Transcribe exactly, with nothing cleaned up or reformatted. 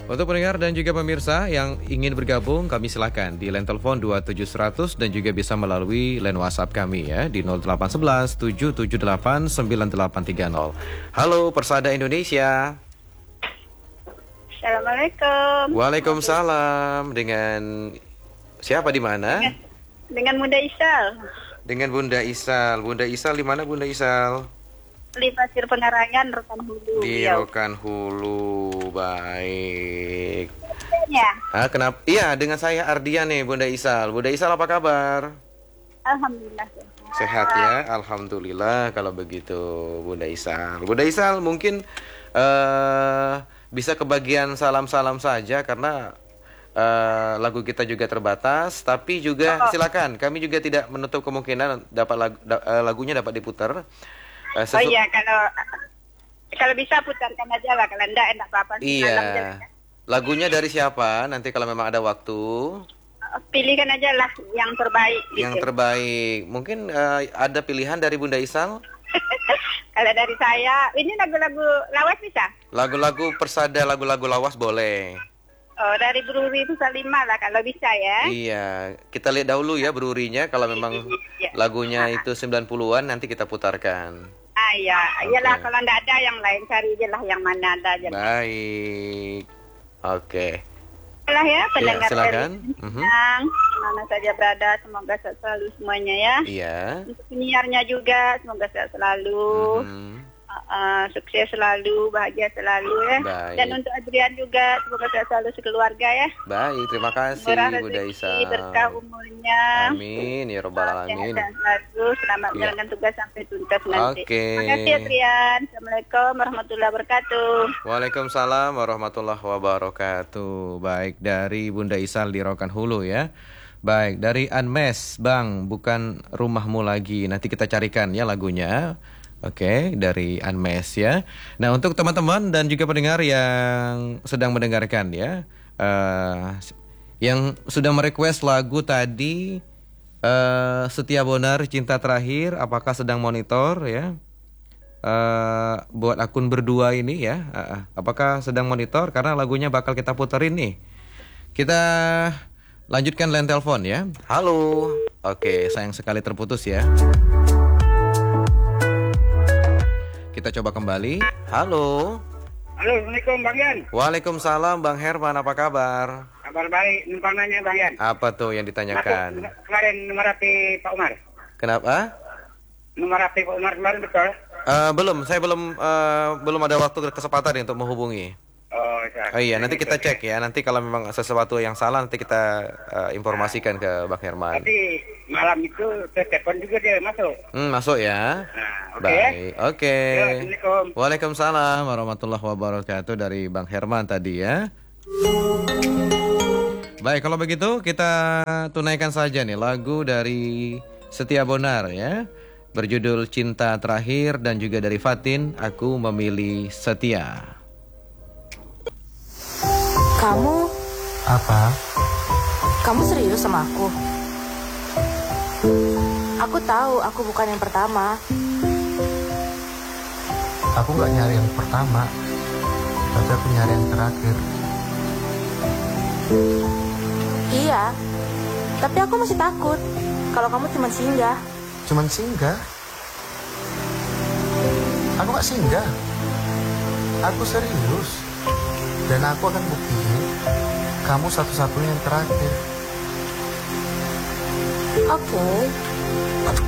Untuk pendengar dan juga pemirsa yang ingin bergabung, kami silakan di line telepon dua tujuh seratus dan juga bisa melalui line WhatsApp kami ya di nol delapan satu satu tujuh tujuh delapan sembilan delapan tiga nol. Halo Persada Indonesia. Assalamualaikum. Waalaikumsalam. Dengan siapa di mana? Dengan, dengan Bunda Isal. Dengan Bunda Isal. Bunda Isal di mana Bunda Isal? Di Pasir Pengarangan, Rokan Hulu. Di Riau. Rokan Hulu. Baik. Ya. Ah, kenapa? Iya, dengan saya Ardian nih, Bunda Isal. Bunda Isal apa kabar? Alhamdulillah. Sehat ya, alhamdulillah kalau begitu, Bunda Isal. Bunda Isal mungkin uh, bisa kebagian salam-salam saja karena uh, lagu kita juga terbatas. Tapi juga Oh. silakan, kami juga tidak menutup kemungkinan dapat lagu, da, uh, lagunya dapat diputar. Uh, Oh iya, kalau kalau bisa putarkan aja lah, kalau enggak enggak apa-apa. Iya. Lagunya dari siapa? Nanti kalau memang ada waktu. Pilihkan aja lah yang terbaik. Yang gitu. terbaik. Mungkin uh, ada pilihan dari Bunda Isal? Kalau dari saya, ini lagu-lagu lawas bisa? Lagu-lagu Persada, lagu-lagu lawas boleh. Oh, dari Bruri itu Salima lah kalau bisa ya. Iya, kita lihat dahulu ya brurinya. Kalau memang Iya. lagunya itu sembilan puluhan nanti kita putarkan. Ah iya, iyalah Oke. kalau enggak ada yang lain cari aja lah yang mana ada aja. Baik. Oke. Lah ya, pendengar silakan. dari Mhm. Bintang, mana saja berada, semoga sehat selalu semuanya ya. Iya. Untuk penyiarnya juga, semoga sehat selalu, Mhm. uh, uh, sukses selalu, bahagia selalu ya. Baik. Dan untuk Adrian juga, semoga sehat selalu sekeluarga ya. Baik, terima kasih Murah Bunda rezeki, Isal. berkah umurnya. Amin ya robbal Uh, sehat alamin. dan selalu, selamat Iya. menjalankan tugas sampai tuntas nanti. Oke. Terima kasih Adrian. Assalamualaikum warahmatullahi wabarakatuh. Waalaikumsalam warahmatullahi wabarakatuh. Baik, dari Bunda Isal di Rokan Hulu ya. Baik, dari Anmes, Bang, bukan rumahmu lagi. Nanti kita carikan ya lagunya. Oke, dari Anmes ya. Nah, untuk teman-teman dan juga pendengar yang sedang mendengarkan ya, uh, yang sudah merequest lagu tadi, uh, Setia Bonar Cinta Terakhir, apakah sedang monitor ya? Uh, buat akun berdua ini ya, uh, apakah sedang monitor karena lagunya bakal kita puterin nih. Kita lanjutkan line telepon ya. Halo. Oke, sayang sekali terputus ya. Kita coba kembali. Halo. Halo, Assalamualaikum Bang Yan. Waalaikumsalam Bang Herman, apa kabar? Kabar baik, numpang nanya Bang Yan. Apa tuh yang ditanyakan? Masuk kemarin nomor H P Pak Umar. Kenapa? Nomor H P Pak Umar kemarin betul? Uh, belum, saya belum uh, belum ada waktu kesempatan untuk menghubungi. Oh, saya. Oh iya, nanti kita cek ya. Nanti kalau memang sesuatu yang salah nanti kita uh, informasikan ke Bang Herman. Tapi malam itu ke telepon juga dia masuk. Hmm, masuk ya. Nah, oke. Baik, oke. Ya, Assalamualaikum. Waalaikumsalam warahmatullahi wabarakatuh dari Bang Herman tadi ya. Baik, kalau begitu kita tunaikan saja nih lagu dari Setia Bonar ya. Berjudul Cinta Terakhir dan juga dari Fatin, Aku Memilih Setia. Kamu, Apa? kamu serius sama aku? Aku tahu aku bukan yang pertama. Aku gak nyari yang pertama, tapi aku nyari yang terakhir. Iya, tapi aku masih takut kalau kamu cuma singgah. Cuman singgah. Aku gak singgah. Aku serius. Dan aku akan buktiin kamu satu-satunya yang terakhir. Oke,